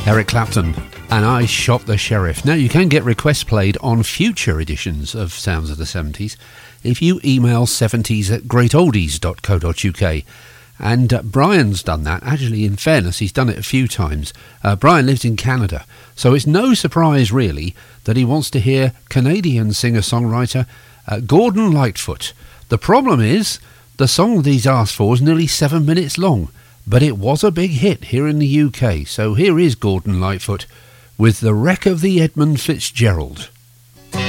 Eric Clapton and I Shot the Sheriff. Now, you can get requests played on future editions of Sounds of the 70s if you email 70s@greatoldies.co.uk. And Brian's done that. Actually, in fairness, he's done it a few times. Brian lives in Canada, so it's no surprise, really, that he wants to hear Canadian singer-songwriter Gordon Lightfoot. The problem is, the song that he's asked for is nearly 7 minutes long, but it was a big hit here in the UK. So here is Gordon Lightfoot with The Wreck of the Edmund Fitzgerald.